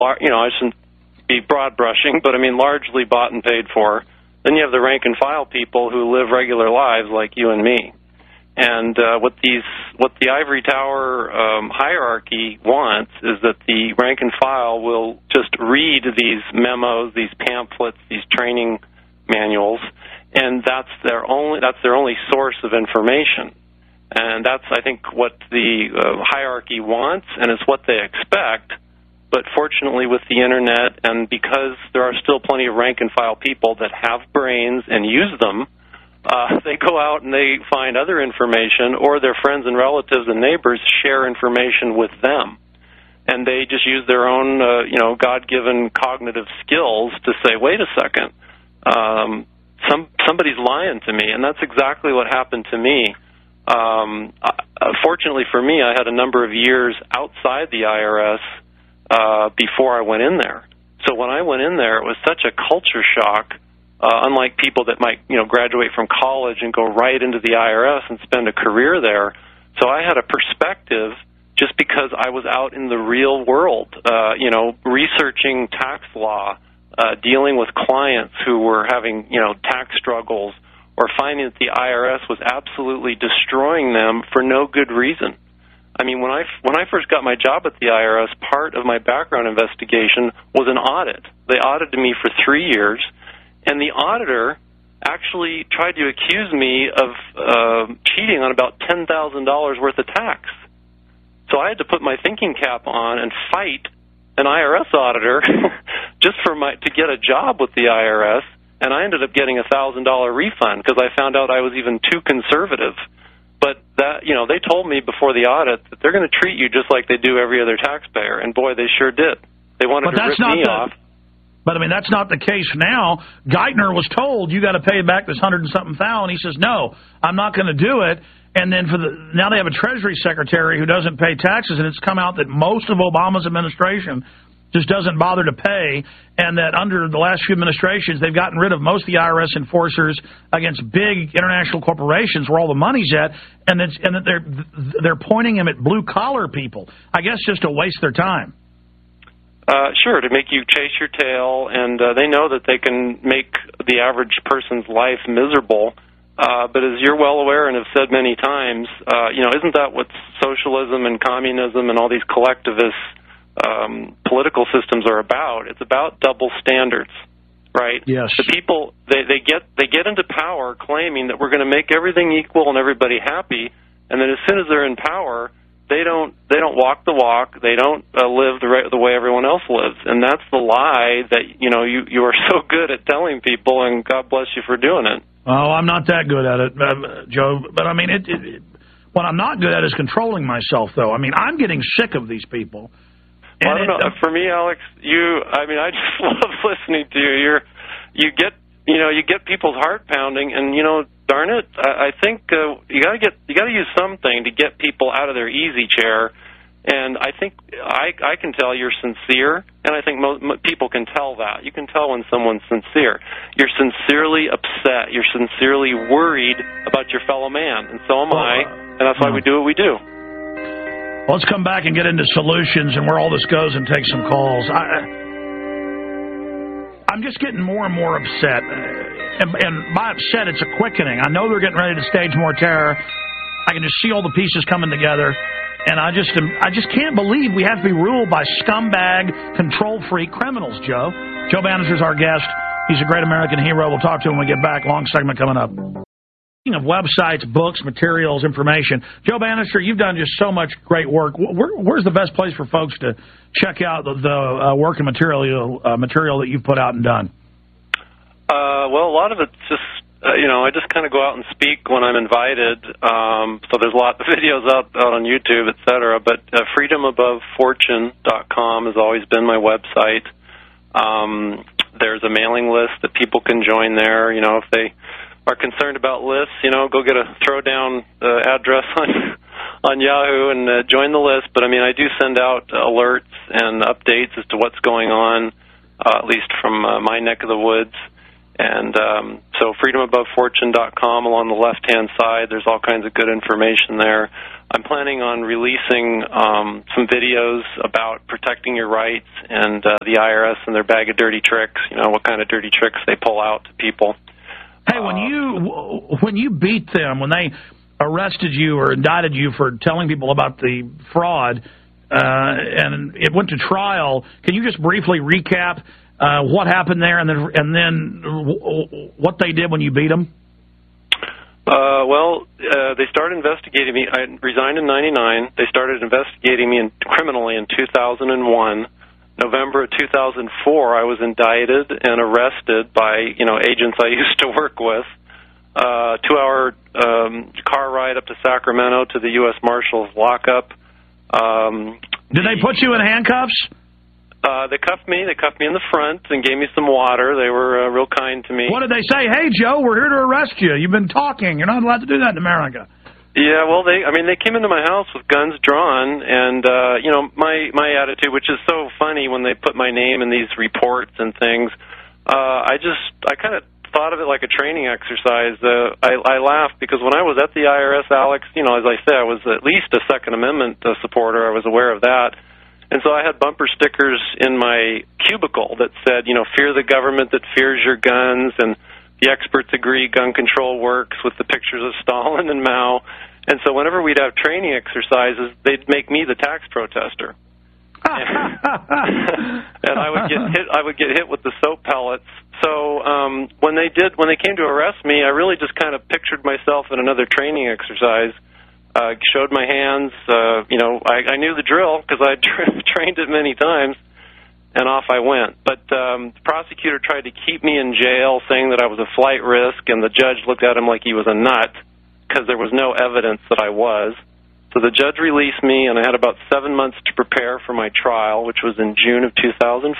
I shouldn't be broad brushing, but I mean largely bought and paid for. Then you have the rank and file people who live regular lives like you and me. And what the ivory tower hierarchy wants is that the rank and file will just read these memos, these pamphlets, these training manuals, and that's their only source of information. And that's, I think, what the hierarchy wants, and it's what they expect. But fortunately, with the Internet, and because there are still plenty of rank-and-file people that have brains and use them, they go out and they find other information, or their friends and relatives and neighbors share information with them. And they just use their own, God-given cognitive skills to say, wait a second, somebody's lying to me. And that's exactly what happened to me. Fortunately for me, I had a number of years outside the IRS before I went in there. So when I went in there, it was such a culture shock, unlike people that might, graduate from college and go right into the IRS and spend a career there. So I had a perspective just because I was out in the real world, researching tax law, dealing with clients who were having, tax struggles, or finding that the IRS was absolutely destroying them for no good reason. I mean, when I first got my job at the IRS, part of my background investigation was an audit. They audited me for 3 years, and the auditor actually tried to accuse me of cheating on about $10,000 worth of tax. So I had to put my thinking cap on and fight an IRS auditor just to get a job with the IRS, and I ended up getting a $1,000 refund because I found out I was even too conservative. But that, they told me before the audit that they're going to treat you just like they do every other taxpayer, and boy, they sure did. They wanted to rip me off. But, I mean, that's not the case now. Geithner was told, you got to pay back this $100-and-something thousand. He says, no, I'm not going to do it. And then now they have a Treasury Secretary who doesn't pay taxes, and it's come out that most of Obama's administration just doesn't bother to pay, and that under the last few administrations, they've gotten rid of most of the IRS enforcers against big international corporations where all the money's at, and that they're pointing them at blue-collar people, I guess just to waste their time. Sure, to make you chase your tail, and they know that they can make the average person's life miserable. But as you're well aware and have said many times, isn't that what socialism and communism and all these collectivist political systems are about? It's about double standards, right? Yes. The people they get into power claiming that we're going to make everything equal and everybody happy, and then as soon as they're in power, they don't walk the walk. They don't live the way everyone else lives, and that's the lie that you are so good at telling people, and God bless you for doing it. Oh, I'm not that good at it, Joe. But I mean, what I'm not good at is controlling myself, though. I mean, I'm getting sick of these people. Well, I don't know. For me, Alex, I just love listening to you. You get people's heart pounding, and darn it, I think you got to use something to get people out of their easy chair. And I think I can tell you're sincere, and I think people can tell that. You can tell when someone's sincere. You're sincerely upset. You're sincerely worried about your fellow man, and so am I, and that's why we do what we do. Well, let's come back and get into solutions and where all this goes and take some calls. I'm just getting more and more upset, and by upset, it's a quickening. I know they're getting ready to stage more terror. I can just see all the pieces coming together. And I just can't believe we have to be ruled by scumbag, control-freak criminals, Joe. Joe Banister's our guest. He's a great American hero. We'll talk to him when we get back. Long segment coming up. Speaking of websites, books, materials, information, Joe Banister, you've done just so much great work. Where's the best place for folks to check out the work and material that you've put out and done? Well, a lot of it's just... I just kind of go out and speak when I'm invited. So there's a lot of videos out on YouTube, et cetera. But freedomabovefortune.com has always been my website. There's a mailing list that people can join there. If they are concerned about lists, go get a throwdown address on Yahoo and join the list. But, I do send out alerts and updates as to what's going on, at least from my neck of the woods. And so freedomabovefortune.com, along the left-hand side, there's all kinds of good information there. I'm planning on releasing some videos about protecting your rights and the IRS and their bag of dirty tricks, what kind of dirty tricks they pull out to people. Hey, when you beat them, when they arrested you or indicted you for telling people about the fraud, and it went to trial, can you just briefly recap what happened there and then what they did when you beat them? They started investigating me. I resigned in '99. They started investigating me criminally in 2001. November of 2004, I was indicted and arrested by, agents I used to work with. 2-hour car ride up to Sacramento to the U.S. Marshals lockup. Did they put you in handcuffs? They cuffed me. They cuffed me in the front and gave me some water. They were real kind to me. What did they say? Hey, Joe, we're here to arrest you. You've been talking. You're not allowed to do that in America. Yeah, well, they came into my house with guns drawn, and my attitude, which is so funny when they put my name in these reports and things, I kind of thought of it like a training exercise. I laughed because when I was at the IRS, Alex, as I say, I was at least a Second Amendment supporter. I was aware of that. And so I had bumper stickers in my cubicle that said, fear the government that fears your guns, and the experts agree gun control works, with the pictures of Stalin and Mao. And so whenever we'd have training exercises, they'd make me the tax protester. And I would get hit with the soap pellets. So when they came to arrest me, I really just kind of pictured myself in another training exercise. Showed my hands. I knew the drill because I trained it many times, and off I went. But the prosecutor tried to keep me in jail, saying that I was a flight risk, and the judge looked at him like he was a nut because there was no evidence that I was. So the judge released me, and I had about 7 months to prepare for my trial, which was in June of 2005.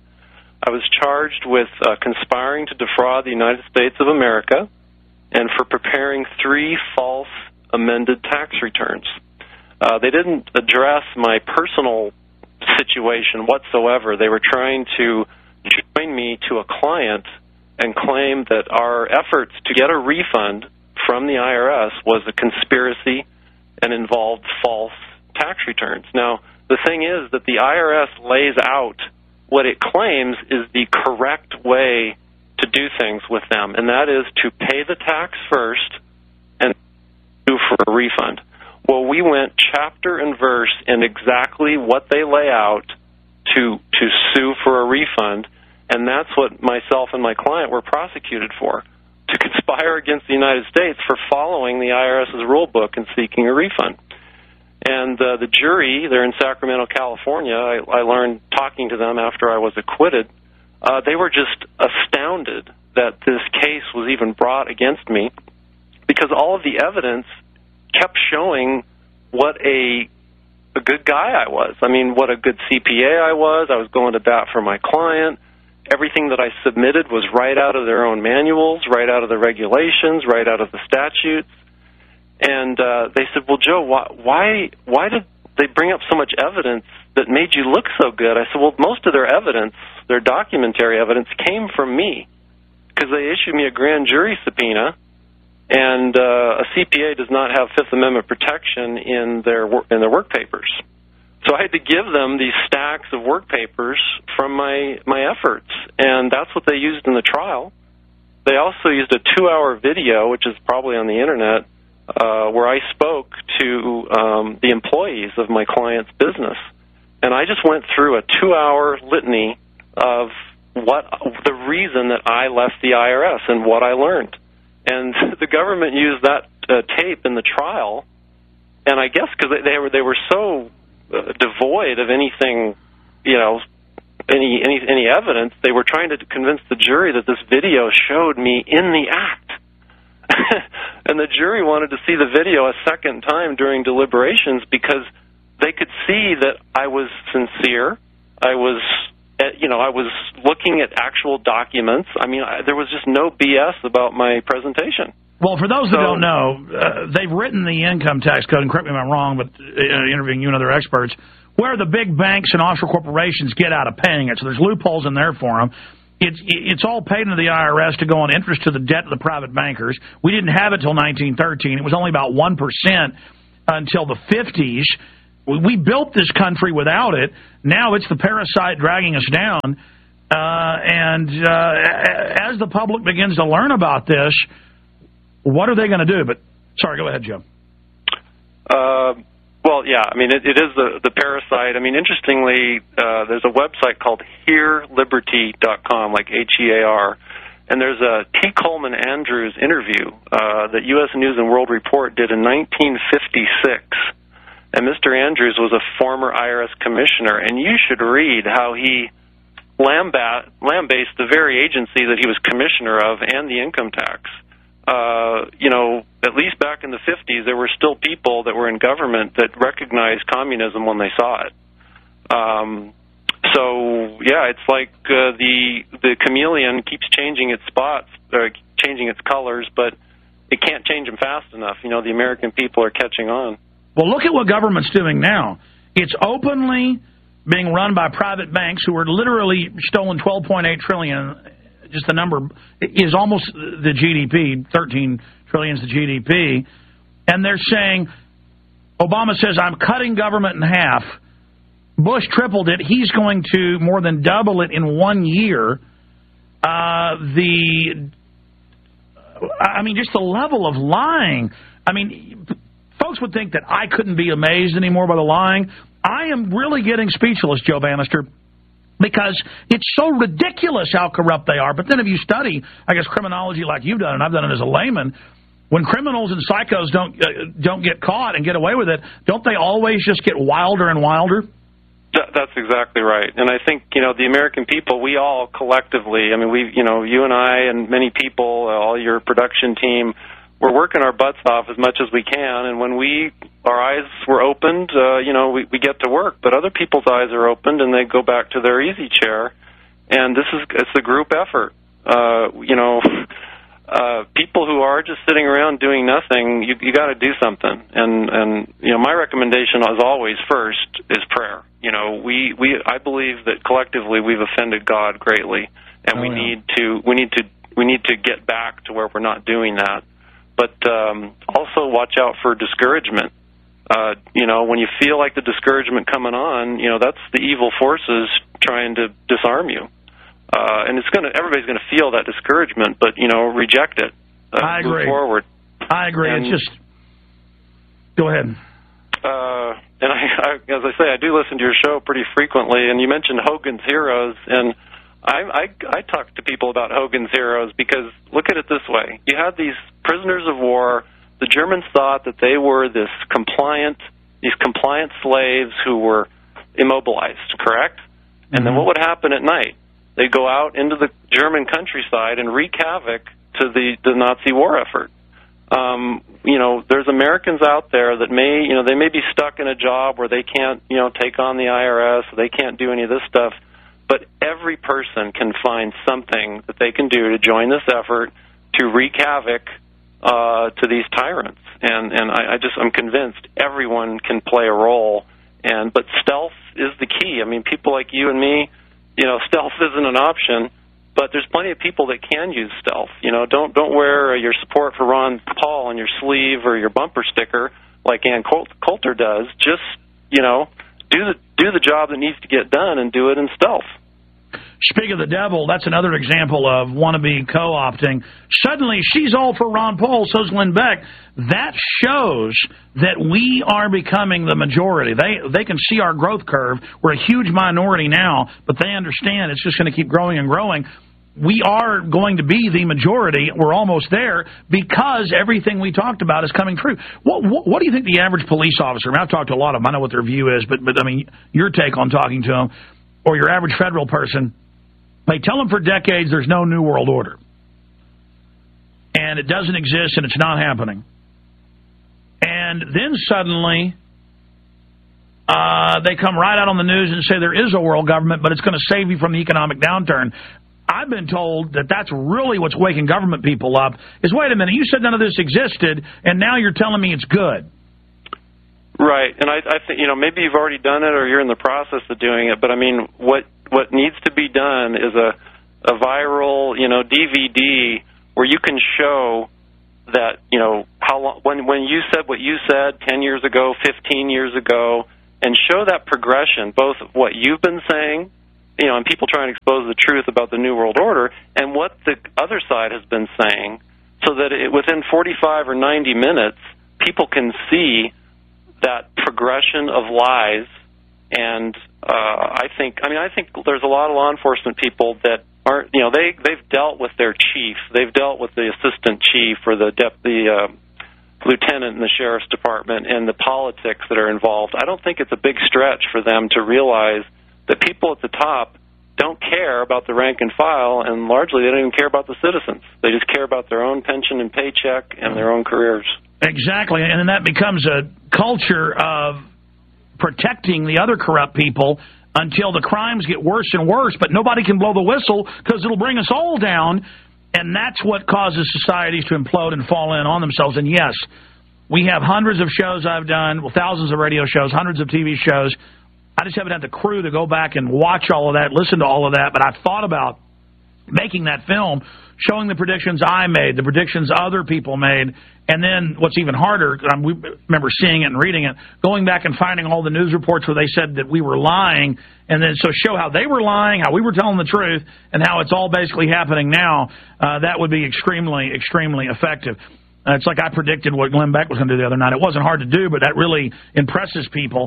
I was charged with conspiring to defraud the United States of America and for preparing 3 false amended tax returns. They didn't address my personal situation whatsoever. They were trying to join me to a client and claim that our efforts to get a refund from the IRS was a conspiracy and involved false tax returns. Now, the thing is that the IRS lays out what it claims is the correct way to do things with them, and that is to pay the tax first and sue for a refund. Well, we went chapter and verse in exactly what they lay out to sue for a refund, and that's what myself and my client were prosecuted for, to conspire against the United States for following the IRS's rule book and seeking a refund. And the jury, they're in Sacramento, California, I learned talking to them after I was acquitted, they were just astounded that this case was even brought against me, because all of the evidence kept showing what a good guy I was. I mean, what a good CPA I was. I was going to bat for my client. Everything that I submitted was right out of their own manuals, right out of the regulations, right out of the statutes. And they said, well, Joe, why did they bring up so much evidence that made you look so good? I said, well, most of their evidence, their documentary evidence, came from me, because they issued me a grand jury subpoena, and a CPA does not have Fifth Amendment protection in their work papers. So I had to give them these stacks of work papers from my efforts, and that's what they used in the trial. They also used a 2-hour video, which is probably on the Internet, where I spoke to the employees of my client's business. And I just went through a 2-hour litany of the reason that I left the IRS and what I learned. And the government used that tape in the trial, and I guess because they were so devoid of anything, any evidence, they were trying to convince the jury that this video showed me in the act. And the jury wanted to see the video a second time during deliberations because they could see that I was sincere. I was looking at actual documents. I mean, there was just no BS about my presentation. Well, for those that don't know, they've written the income tax code, and correct me if I'm wrong, but interviewing you and other experts, where the big banks and offshore corporations get out of paying it. So there's loopholes in there for them. It's all paid into the IRS to go on interest to the debt of the private bankers. We didn't have it until 1913. It was only about 1%. until the 50s. We built this country without it. Now it's the parasite dragging us down. And as the public begins to learn about this, what are they going to do? But sorry, go ahead, Joe. Well, yeah, I mean, it is the parasite. I mean, interestingly, there's a website called HearLiberty.com, like HEAR, and there's a T. Coleman Andrews interview that U.S. News and World Report did in 1956. And Mr. Andrews was a former IRS commissioner, and you should read how he lambasted the very agency that he was commissioner of and the income tax. You know, at least back in the 50s, there were still people that were in government that recognized communism when they saw it. So, yeah, it's like the chameleon keeps changing its spots, or changing its colors, but it can't change them fast enough. You know, the American people are catching on. Well, look at what government's doing now. It's openly being run by private banks who are literally stolen $12.8 trillion. Just the number is almost the GDP. 13 trillion is the GDP. And they're saying, Obama says, I'm cutting government in half. Bush tripled it. He's going to more than double it in 1 year. Just the level of lying. I mean, folks would think that I couldn't be amazed anymore by the lying. I am really getting speechless, Joe Bannister, because it's so ridiculous how corrupt they are. But then if you study, I guess, criminology like you've done, and I've done it as a layman, when criminals and psychos don't get caught and get away with it, don't they always just get wilder and wilder? That's exactly right. And I think, you know, the American people, we all collectively, I mean, you and I and many people, all your production team, we're working our butts off as much as we can. And when our eyes were opened, we get to work. But other people's eyes are opened and they go back to their easy chair. And it's a group effort. People who are just sitting around doing nothing, you got to do something. And my recommendation, as always, first is prayer. You know, I believe that collectively we've offended God greatly, and we need to get back to where we're not doing that. But also watch out for discouragement. When you feel like the discouragement coming on, that's the evil forces trying to disarm you. And everybody's going to feel that discouragement, but, reject it. I agree. Move forward. I agree. And, it's just, go ahead. And as I say, I do listen to your show pretty frequently, and you mentioned Hogan's Heroes, and I talk to people about Hogan's Heroes because look at it this way. You had these prisoners of war. The Germans thought that they were these compliant slaves who were immobilized, correct? Mm-hmm. And then what would happen at night? They'd go out into the German countryside and wreak havoc to the Nazi war effort. There's Americans out there that they may be stuck in a job where they can't, take on the IRS, they can't do any of this stuff, but every person can find something that they can do to join this effort to wreak havoc to these tyrants. And I'm convinced everyone can play a role. But stealth is the key. I mean, people like you and me, stealth isn't an option, but there's plenty of people that can use stealth. Don't wear your support for Ron Paul on your sleeve or your bumper sticker like Ann Coulter does. Just, do the job that needs to get done and do it in stealth. Speak of the devil, that's another example of wannabe co-opting. Suddenly, she's all for Ron Paul, so's Glenn Beck. That shows that we are becoming the majority. They can see our growth curve. We're a huge minority now, but they understand it's just going to keep growing and growing. We are going to be the majority. We're almost there because everything we talked about is coming true. What do you think the average police officer, I've talked to a lot of them, I know what their view is, but I mean, your take on talking to them, or your average federal person, they tell them for decades there's no New World Order. And it doesn't exist and it's not happening. And then suddenly they come right out on the news and say there is a world government, but it's going to save you from the economic downturn. I've been told that that's really what's waking government people up, is, wait a minute, you said none of this existed, and now you're telling me it's good. Right, and I think, maybe you've already done it or you're in the process of doing it, but, I mean, what needs to be done is a viral, DVD where you can show that, how how long, when you said what you said 10 years ago, 15 years ago, and show that progression, both of what you've been saying, and people trying to expose the truth about the New World Order, and what the other side has been saying, so that within 45 or 90 minutes, people can see that progression of lies. And I think there's a lot of law enforcement people that aren't, they've dealt with their chief, they've dealt with the assistant chief or the lieutenant in the sheriff's department and the politics that are involved. I don't think it's a big stretch for them to realize that people at the top don't care about the rank and file, and largely they don't even care about the citizens. They just care about their own pension and paycheck and their own careers. Exactly, and then that becomes a culture of protecting the other corrupt people until the crimes get worse and worse, but nobody can blow the whistle because it'll bring us all down, and that's what causes societies to implode and fall in on themselves. And yes, we have hundreds of shows I've done, thousands of radio shows, hundreds of TV shows. I just haven't had the crew to go back and watch all of that, listen to all of that, but I thought about making that film, showing the predictions I made, the predictions other people made, and then what's even harder, we remember seeing it and reading it, going back and finding all the news reports where they said that we were lying, and then so show how they were lying, how we were telling the truth, and how it's all basically happening now. That would be extremely, extremely effective. It's like I predicted what Glenn Beck was going to do the other night. It wasn't hard to do, but that really impresses people.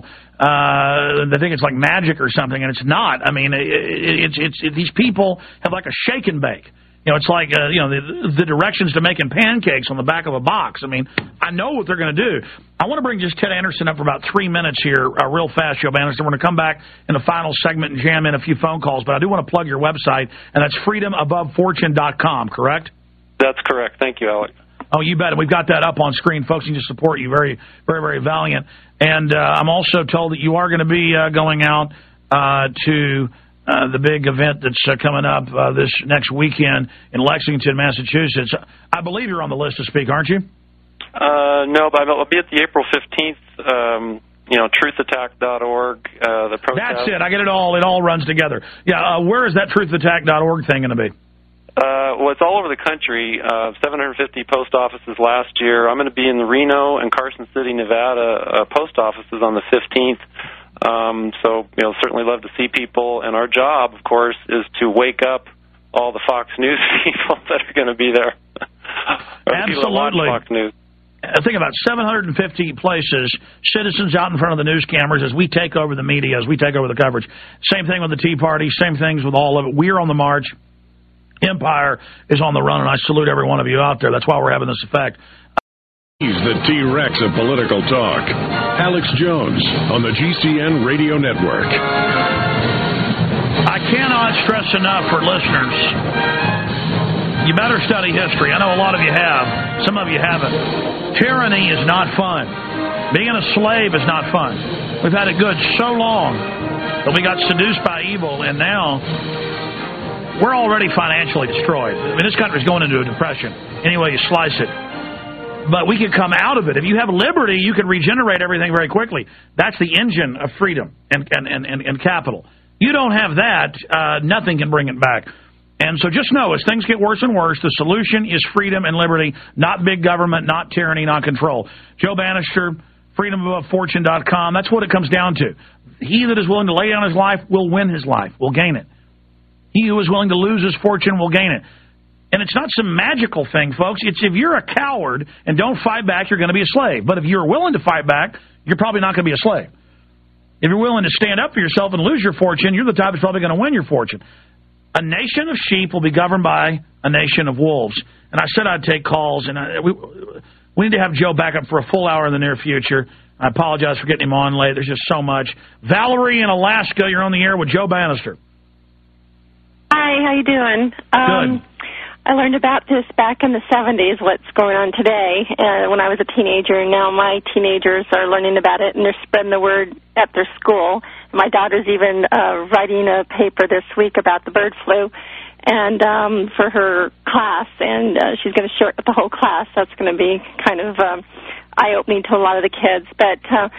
They think it's like magic or something, and it's not. I mean, these people have like a shake and bake. It's like, the directions to making pancakes on the back of a box. I mean, I know what they're going to do. I want to bring just Ted Anderson up for about 3 minutes here, real fast, Joe Bannister. We're going to come back in the final segment and jam in a few phone calls, but I do want to plug your website, and that's freedomabovefortune.com, correct? That's correct. Thank you, Alex. Oh, you bet. We've got that up on screen. Folks can just support you. Very, very, very valiant. And I'm also told that you are going to be going out to the big event that's coming up this next weekend in Lexington, Massachusetts. I believe you're on the list to speak, aren't you? No, but I'll be at the April 15th, truthattack.org, the protest. That's it. I get it all. It all runs together. Yeah, where is that truthattack.org thing going to be? Well, it's all over the country, 750 post offices last year. I'm going to be in the Reno and Carson City, Nevada post offices on the 15th. So, certainly love to see people. And our job, of course, is to wake up all the Fox News people that are going to be there. Absolutely. Fox News. I think about 750 places, citizens out in front of the news cameras as we take over the media, as we take over the coverage. Same thing with the Tea Party, same things with all of it. We're on the march. Empire is on the run, and I salute every one of you out there. That's why we're having this effect. He's the T-Rex of political talk. Alex Jones on the GCN Radio Network. I cannot stress enough for listeners, you better study history. I know a lot of you have. Some of you haven't. Tyranny is not fun. Being a slave is not fun. We've had it good so long that we got seduced by evil, and now we're already financially destroyed. I mean, this country's going into a depression, any way you slice it. But we can come out of it. If you have liberty, you can regenerate everything very quickly. That's the engine of freedom and capital. You don't have that, nothing can bring it back. And so just know, as things get worse and worse, the solution is freedom and liberty, not big government, not tyranny, not control. Joe Bannister, freedomabovefortune.com, that's what it comes down to. He that is willing to lay down his life will win his life, will gain it. He who is willing to lose his fortune will gain it. And it's not some magical thing, folks. It's if you're a coward and don't fight back, you're going to be a slave. But if you're willing to fight back, you're probably not going to be a slave. If you're willing to stand up for yourself and lose your fortune, you're the type that's probably going to win your fortune. A nation of sheep will be governed by a nation of wolves. And I said I'd take calls, and we need to have Joe back up for a full hour in the near future. I apologize for getting him on late. There's just so much. Valerie in Alaska, you're on the air with Joe Bannister. Hi, how you doing? Good. I learned about this back in the 70s, what's going on today, when I was a teenager, and now my teenagers are learning about it, and they're spreading the word at their school. My daughter's even writing a paper this week about the bird flu and for her class, and she's going to share it with the whole class. That's going to be kind of eye-opening to a lot of the kids. But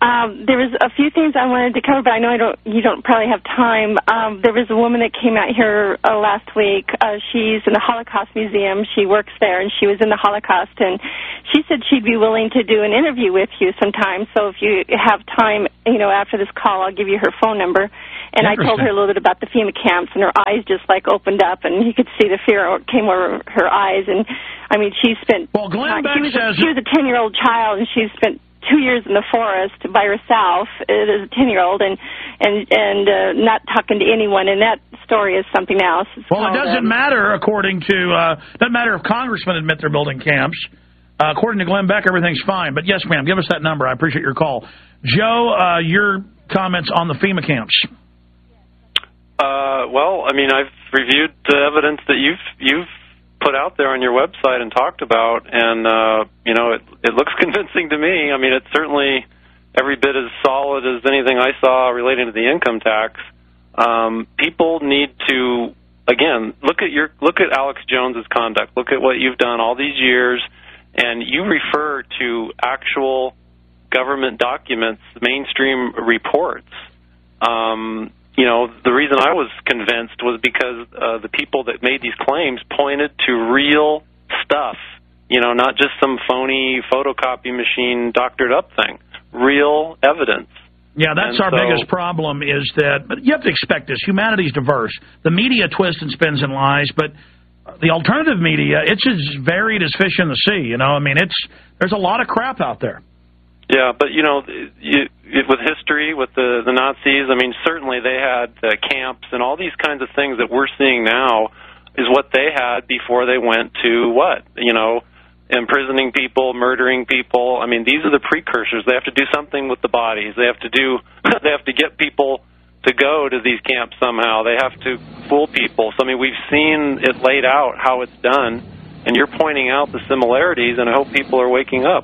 There was a few things I wanted to cover, but I know you don't probably have time. There was a woman that came out here last week. She's in the Holocaust Museum. She works there, and she was in the Holocaust, and she said she'd be willing to do an interview with you sometime. So if you have time, after this call, I'll give you her phone number. And I told her a little bit about the FEMA camps, and her eyes just opened up, and you could see the fear came over her eyes. And I mean, she spent. Well, Glenn Beck says she was a 10-year-old child, and she spent 2 years in the forest by herself as a 10-year-old, and not talking to anyone. And that story is something else. Well, it doesn't matter according to doesn't matter if congressmen admit they're building camps. According to Glenn Beck, everything's fine. But yes, ma'am, give us that number. I appreciate your call. Joe, your comments on the FEMA camps. Well, I mean, I've reviewed the evidence that you've put out there on your website and talked about, and it looks convincing to me. I mean, it's certainly every bit as solid as anything I saw relating to the income tax. People need to, again, look at Alex Jones's conduct. Look at what you've done all these years, and you refer to actual government documents, mainstream reports. The reason I was convinced was because the people that made these claims pointed to real stuff, not just some phony photocopy machine doctored up thing, real evidence. Yeah, that's our biggest problem is that, but you have to expect this. Humanity's diverse. The media twists and spins and lies, but the alternative media, it's as varied as fish in the sea, I mean, there's a lot of crap out there. Yeah, but, with history, with the Nazis, I mean, certainly they had camps and all these kinds of things that we're seeing now is what they had before they went to imprisoning people, murdering people. I mean, these are the precursors. They have to do something with the bodies. They have to get people to go to these camps somehow. They have to fool people. So, I mean, we've seen it laid out how it's done, and you're pointing out the similarities, and I hope people are waking up.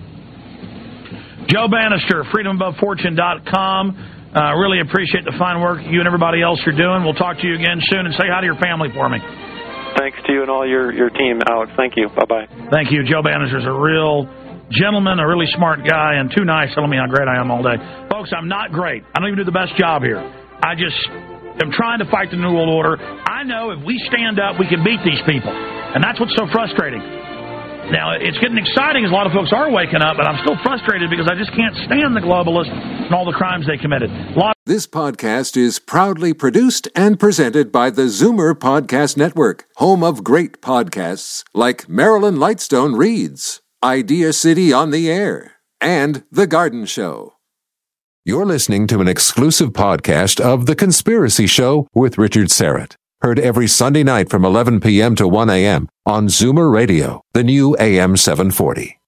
Joe Bannister, freedomabovefortune.com. Really appreciate the fine work you and everybody else are doing. We'll talk to you again soon, and say hi to your family for me. Thanks to you and all your team, Alex. Thank you. Bye-bye. Thank you. Joe Bannister's a real gentleman, a really smart guy, and too nice telling me how great I am all day. Folks, I'm not great. I don't even do the best job here. I just am trying to fight the New World Order. I know if we stand up, we can beat these people, and that's what's so frustrating. Now, it's getting exciting as a lot of folks are waking up, but I'm still frustrated because I just can't stand the globalists and all the crimes they committed. This podcast is proudly produced and presented by the Zoomer Podcast Network, home of great podcasts like Marilyn Lightstone Reads, Idea City on the Air, and The Garden Show. You're listening to an exclusive podcast of The Conspiracy Show with Richard Serrett. Heard every Sunday night from 11 p.m. to 1 a.m. on Zoomer Radio, the new AM 740.